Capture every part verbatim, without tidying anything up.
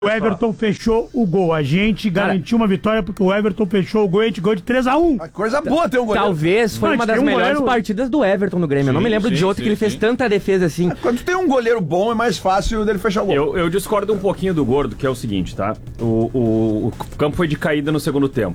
O Everton fechou o gol. A gente garantiu uma vitória porque o Everton fechou o gol e a gente ganhou de três a um. Coisa boa ter um goleiro. Talvez foi Não, uma das tem um melhores goleiro- partidas do Everton no Grêmio. Eu não Sim, me lembro sim, de outra sim, que ele fez sim. tanta defesa assim. Quando tem um goleiro bom, é mais fácil dele fechar o gol. Eu, eu discordo um pouquinho do Gordo, que é o seguinte, tá? O, o, o campo foi de caída no segundo tempo.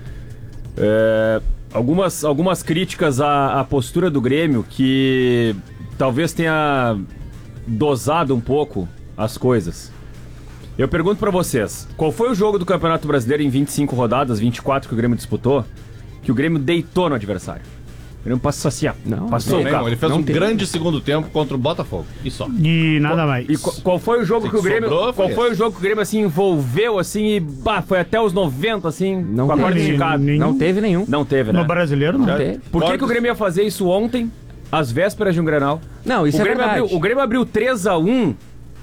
É, algumas, algumas críticas à, à postura do Grêmio, que talvez tenha dosado um pouco as coisas. Eu pergunto pra vocês, qual foi o jogo do Campeonato Brasileiro em vinte e cinco rodadas, vinte e quatro que o Grêmio disputou, que o Grêmio deitou no adversário? O Grêmio passou assim, ó. Não, passou Não, o carro. ele fez Não um teve. grande segundo tempo contra o Botafogo. E só. E nada mais. E qual, qual foi o jogo O que o que Grêmio. sobrou Qual foi foi o esse. jogo que o Grêmio assim envolveu assim e bah, foi até os noventa, assim, Não com a teve. corda esticada? Nenhum. Não teve nenhum. Não teve, né? No brasileiro, não. Não teve. Por que, que o Grêmio ia fazer isso ontem, às vésperas de um Grenal? Não, isso o é Grêmio verdade. abriu, o Grêmio abriu três a um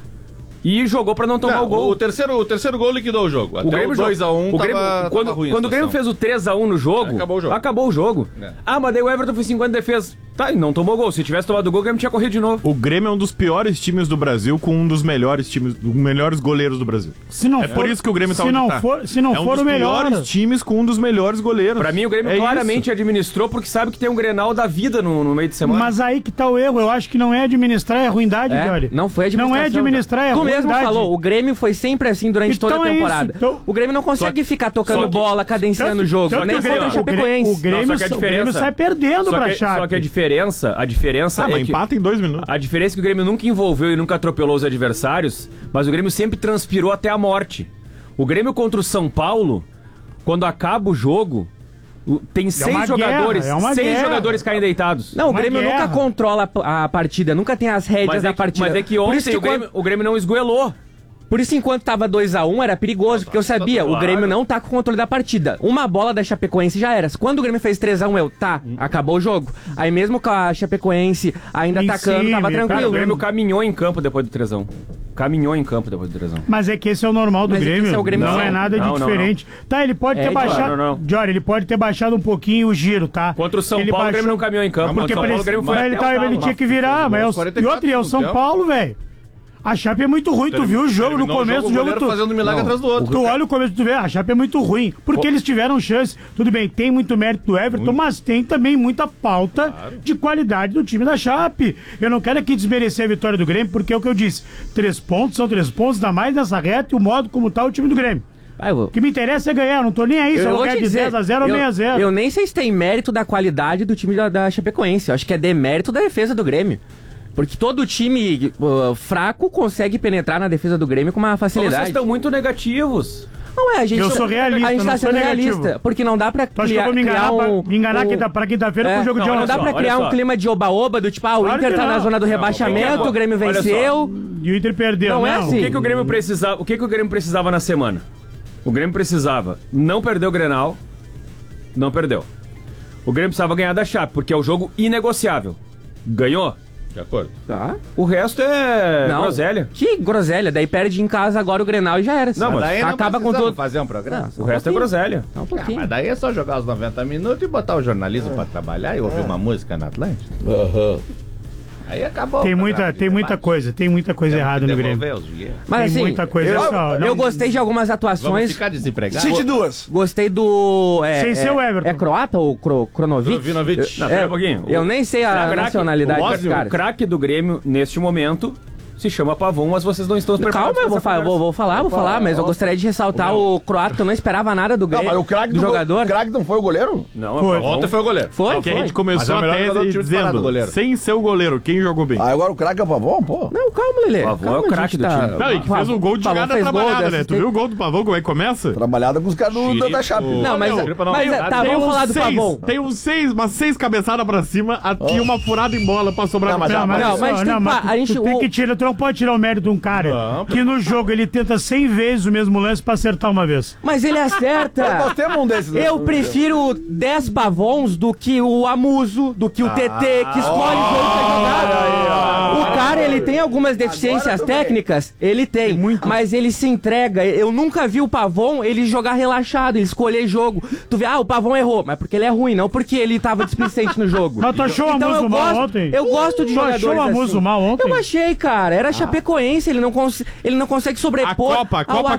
e jogou pra não tomar Não, o gol. O terceiro, o terceiro gol liquidou o jogo. Até O Grêmio o dois a um o Grêmio, tava, quando, tava ruim a quando o Grêmio situação. fez o três a um no jogo, Acabou o jogo. acabou o jogo. É. Ah, mas daí o Everton fez cinquenta defesas. Tá, e não tomou gol. Se tivesse tomado o gol, o Grêmio tinha corrido de novo. O Grêmio é um dos piores times do Brasil com um dos melhores times, dos melhores goleiros do Brasil. Se não É for, por isso que o Grêmio tá se onde não tá. for, se não é um for dos o melhor. piores times com um dos melhores goleiros. Pra mim, o Grêmio É claramente isso. administrou porque sabe que tem um Grenal da vida no, no meio de semana. Mas aí que tá o erro. Eu acho que não é administrar, é ruindade, É, Jory. não foi administração. Não é administrar, é Tu mesmo ruindade. falou, o Grêmio foi sempre assim durante Então toda a é temporada. isso, então- O Grêmio não consegue ficar tocando só que- bola, cadenciando o jogo. Tanto Nem que contra o o Grêmio- Chapecoense. O Grêmio, Não, só que a o Grêmio diferença- sai perdendo só pra que, Chape. só que a diferença, a diferença Ah, é mas que empata em dois minutos. a diferença é que o Grêmio nunca envolveu e nunca atropelou os adversários, mas o Grêmio sempre transpirou até a morte. O Grêmio contra o São Paulo, quando acaba o jogo, o- tem seis uma jogadores, guerra, é uma seis guerra. jogadores caem deitados. Não, o Uma Grêmio guerra. nunca controla a, a partida, nunca tem as rédeas mas, é da que, partida. mas é que Por ontem isso que o, Grêmio, quando- o Grêmio não esgoelou. Por isso, enquanto tava dois a um, era perigoso, porque eu sabia, o claro. Grêmio não tá com o controle da partida. Uma bola da Chapecoense já era. Quando o Grêmio fez três a um, eu, tá, acabou o jogo. Aí mesmo com a Chapecoense ainda Em atacando, cima, tava cara, Cara, tranquilo. o Grêmio caminhou em campo depois do três a um. Caminhou em campo depois do três a um. Mas é que esse é o normal do Mas é que Grêmio. esse é o Grêmio não sim. é nada de Não, não, diferente. Tá, ele pode É, ter claro, baixado. não, não. Jory, ele pode ter baixado um pouquinho o giro, tá? Contra o São Ele Paulo, o Grêmio baixou- não caminhou em campo. Porque Contra o São Paulo, o Grêmio foi mas ele, até tá, o ele talo. tinha que virar, mas é o, quarenta e e quatro outro, e é o do São tempo. Paulo, velho. A Chape é muito ruim, tu viu o jogo no Terminou o começo do o jogo. goleiro Tu, fazendo um milagre atrás do outro. tu olha o começo, tu vê, a Chape é muito ruim. Porque eles tiveram chance. Tudo bem, tem muito mérito do Everton, mas tem também muita falta de qualidade do time da Chape. Eu não quero aqui desmerecer a vitória do Grêmio, porque é o que eu disse. Três pontos são três pontos, ainda mais nessa reta e o modo como tá o time do Grêmio. Vai, eu vou- O que me interessa é ganhar, eu não tô nem aí se eu, Eu vou vou ganhar te de dizer, dez a zero ou eu, seis a zero. eu nem sei se tem mérito da qualidade do time da, da Chapecoense. Eu acho que é demérito da defesa do Grêmio. Porque todo time uh, fraco consegue penetrar na defesa do Grêmio com uma Vocês facilidade. estão muito negativos. Não é, a gente Eu sou realista, a gente tá não sou sendo negativo. realista. Porque não dá pra Tu acha que eu criar, vou me enganar, criar pra, um, me enganar um, quinta, pra quinta-feira é, pro jogo de não, ontem? não dá só, pra olha criar só. um clima de oba-oba do tipo, ah, o Claro Inter que tá não. na zona do Não, rebaixamento, olha o Grêmio só. venceu. E o Inter perdeu, Não não. é assim. O que, que o Grêmio precisava? O que, que o Grêmio precisava na semana? O Grêmio precisava não perder o Grenal, não perdeu. O Grêmio precisava ganhar da Chape, porque é o jogo inegociável. Ganhou? De acordo. Tá. O resto é Não. groselha. Que groselha, daí perde em casa agora o Grenal e já era. Não, mas daí não acaba com precisamos tudo. fazer um programa. Não, O resto é groselha. Só um Ah, pouquinho. mas daí é só jogar os noventa minutos e botar o jornalismo pra trabalhar e ouvir uma música na Atlântica. Aí acabou. Tem o muita, programa de tem muita debate. coisa, tem muita coisa Temos errada que no devolver Grêmio. os dinheiros. Mas Tem assim, muita coisa eu, só, não- eu gostei de algumas Vamos atuações. ficar desempregados. Cite duas. Gostei do. É, Sem é, ser o Everton. É croata ou Kro, Kronovic? Kronovic. Não, É, pera um pouquinho. Eu nem sei a craque- nacionalidade o dos óbvio, caras. O craque do Grêmio, neste momento, se chama Pavon, mas vocês não estão preparados. Calma, eu pra vou, essa fa- conversa. vou, vou falar, vou falar, mas eu gostaria de ressaltar o croata, que eu não esperava nada do Não, Grêmio, mas o craque do do jogador. O craque não foi o goleiro? Não, Foi. é Pavon. Ontem foi o goleiro. Foi, É que a foi. gente começou Mas é o a melhor jogador do tese time disparado, dizendo, goleiro. sem ser o goleiro, quem jogou bem? Ah, agora o craque é o Pavão, pô. Não, calma, Lelê. Pavon calma, é o a craque gente do time. Não, e que fez o gol de Pavon jogada fez gol, trabalhada, dessa- né? Tu viu o gol do Pavão, como é que começa? Trabalhada com os caras do- da, da Chape. Não, mas, Não, não, mas não, é, tá, Tem vamos uns falar do seis, Pavon. Tem uns seis, umas seis cabeçadas pra cima e uma furada em bola pra sobrar Não, no mas pé. a- Não, mas, Não, mas não, tem que mas pa- tu- a gente- tu, tem o- que tirar, tu não pode tirar o mérito de um cara Não, que no jogo ele tenta cem vezes o mesmo lance pra acertar uma vez. Mas ele acerta. Nós temos um desses. né? Eu prefiro dez Pavons do que o Amuso, do que o T T, que escolhe o jogo pra jogar. O cara, ele tem algumas deficiências tudo bem. técnicas, ele tem, mas ele se entrega. Eu nunca vi o Pavon ele jogar relaxado, ele escolher jogo. Tu vê, ah, o Pavon errou, mas porque ele é ruim, não porque ele tava displicente no jogo. Mas tu achou o Então eu Amuso mal gosto, ontem? eu gosto de Tu jogadores achou o Amuso assim. mal ontem? Eu achei, cara, era Chapecoense, ele não, cons ele não consegue sobrepor A Copa, a ao Copa